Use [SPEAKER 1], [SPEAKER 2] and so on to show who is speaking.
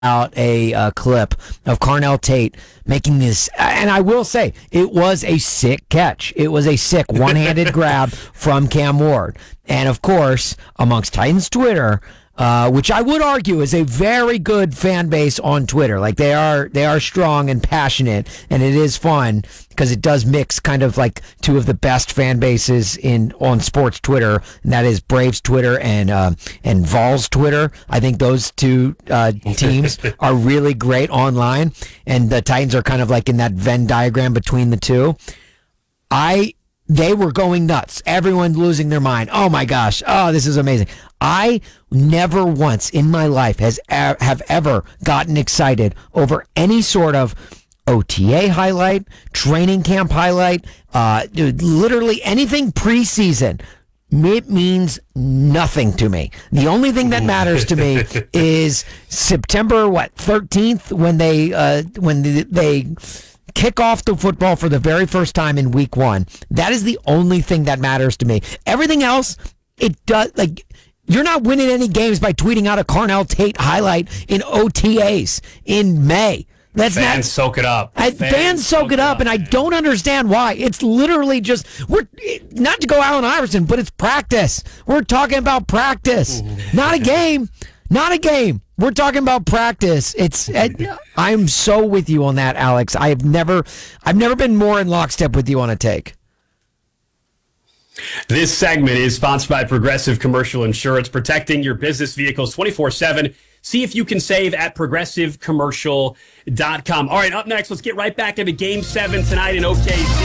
[SPEAKER 1] out a clip of Carnell Tate making this, and I will say it was a sick catch. It was a sick one-handed grab from Cam Ward, and of course, amongst Titans Twitter, which I would argue is a very good fan base on Twitter. Like they are strong and passionate, and it is fun because it does mix kind of like two of the best fan bases on sports Twitter, and that is Braves Twitter and Vols Twitter. I think those two teams are really great online, and the Titans are kind of like in that Venn diagram between the two. They were going nuts. Everyone losing their mind. Oh my gosh. Oh, this is amazing. I never once in my life have ever gotten excited over any sort of OTA highlight, training camp highlight, literally anything preseason. It means nothing to me. The only thing that matters to me is September 13th when they kick off the football for the very first time in week 1. That is the only thing that matters to me. Everything else, it does, like, you're not winning any games by tweeting out a Carnell Tate highlight in OTAs in May.
[SPEAKER 2] Fans soak it up.
[SPEAKER 1] Fans soak it up, and I don't understand why. It's literally just, we're not to go Allen Iverson, but it's practice. We're talking about practice, not a game. Not a game. We're talking about practice. I'm so with you on that, Alex. I've never been more in lockstep with you on a take.
[SPEAKER 2] This segment is sponsored by Progressive Commercial Insurance, protecting your business vehicles 24/7. See if you can save at progressivecommercial.com. All right, up next, let's get right back into Game 7 tonight in OKC.